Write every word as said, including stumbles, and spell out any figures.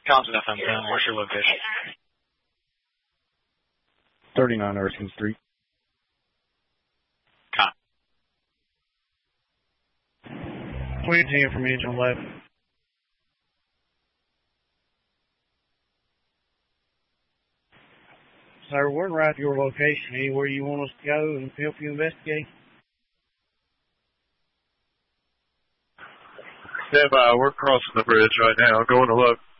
Compton F M ten, what's your location? thirty-nine Erskine Street. Con. twenty from engine left. Sir, we're right at your location. Anywhere you want us to go and help you investigate? Stand by. We're crossing the bridge right now. Going to look.